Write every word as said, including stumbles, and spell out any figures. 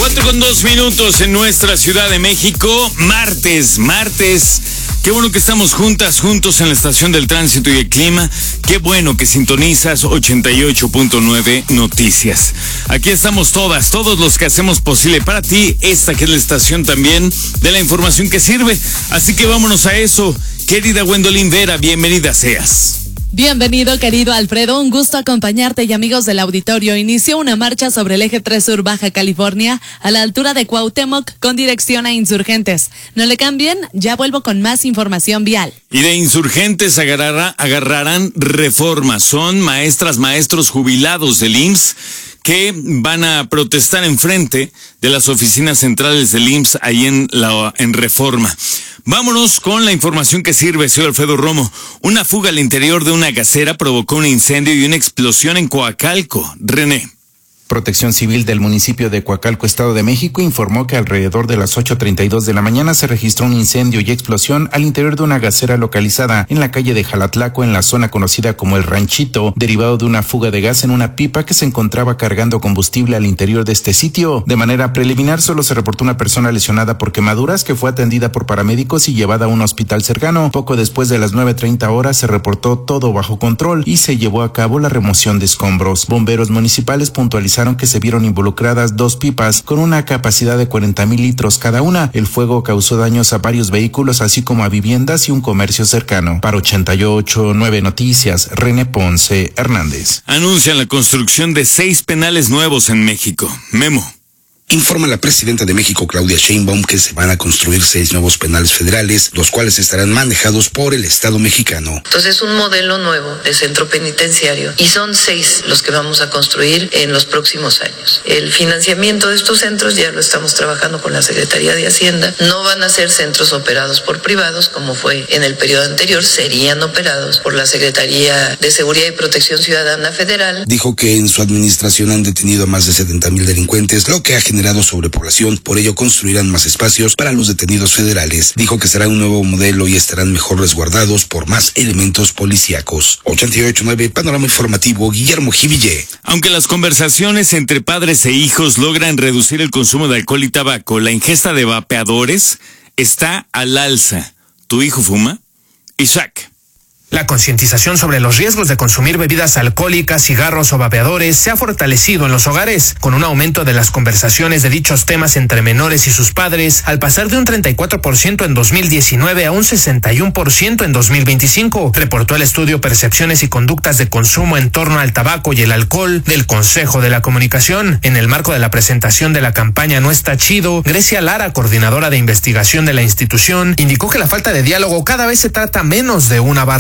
Cuatro con dos minutos en nuestra Ciudad de México. Martes, martes. Qué bueno que estamos juntas, juntos en la estación del tránsito y el clima. Qué bueno que sintonizas ochenta y ocho punto nueve Noticias. Aquí estamos todas, todos los que hacemos posible para ti esta que es la estación también de la información que sirve. Así que vámonos a eso. Querida Gwendolyn Vera, bienvenida seas. Bienvenido, querido Alfredo, un gusto acompañarte y amigos del auditorio. Inició una marcha sobre el eje tres Sur Baja California a la altura de Cuauhtémoc con dirección a Insurgentes. No le cambien, ya vuelvo con más información vial. Y de Insurgentes agarrará, agarrarán Reforma. Son maestras, maestros jubilados del I M S S que van a protestar enfrente de las oficinas centrales del I M S S ahí en, la, en Reforma. Vámonos con la información que sirve, soy Alfredo Romo. Una fuga al interior de una gasera provocó un incendio y una explosión en Coacalco. René. Protección Civil del municipio de Coacalco, Estado de México, informó que alrededor de las ocho treinta y dos de la mañana se registró un incendio y explosión al interior de una gasera localizada en la calle de Jalatlaco, en la zona conocida como El Ranchito, derivado de una fuga de gas en una pipa que se encontraba cargando combustible al interior de este sitio. De manera preliminar, solo se reportó una persona lesionada por quemaduras que fue atendida por paramédicos y llevada a un hospital cercano. Poco después de las nueve treinta horas se reportó todo bajo control y se llevó a cabo la remoción de escombros. Bomberos municipales puntualizaron que se vieron involucradas dos pipas con una capacidad de cuarenta mil litros cada una. El fuego causó daños a varios vehículos, así como a viviendas y un comercio cercano. Para ochenta y ocho punto nueve Noticias, René Ponce Hernández. Anuncian la construcción de seis penales nuevos en México. Memo. Informa la presidenta de México, Claudia Sheinbaum, que se van a construir seis nuevos penales federales, los cuales estarán manejados por el Estado mexicano. Entonces es un modelo nuevo de centro penitenciario y son seis los que vamos a construir en los próximos años. El financiamiento de estos centros ya lo estamos trabajando con la Secretaría de Hacienda. No van a ser centros operados por privados como fue en el periodo anterior, serían operados por la Secretaría de Seguridad y Protección Ciudadana Federal. Dijo que en su administración han detenido a más de setenta mil delincuentes, lo que ha generado sobrepoblación, por ello construirán más espacios para los detenidos federales. Dijo que será un nuevo modelo y estarán mejor resguardados por más elementos policíacos. ochenta y ocho punto nueve Panorama Informativo, Guillermo Jiville. Aunque las conversaciones entre padres e hijos logran reducir el consumo de alcohol y tabaco, la ingesta de vapeadores está al alza. ¿Tu hijo fuma? Isaac. La concientización sobre los riesgos de consumir bebidas alcohólicas, cigarros o vapeadores se ha fortalecido en los hogares, con un aumento de las conversaciones de dichos temas entre menores y sus padres, al pasar de un treinta y cuatro por ciento en dos mil diecinueve a un sesenta y uno por ciento en dos mil veinticinco, reportó el estudio Percepciones y Conductas de Consumo en torno al tabaco y el alcohol del Consejo de la Comunicación. En el marco de la presentación de la campaña No Está Chido, Grecia Lara, coordinadora de investigación de la institución, indicó que la falta de diálogo cada vez se trata menos de una barra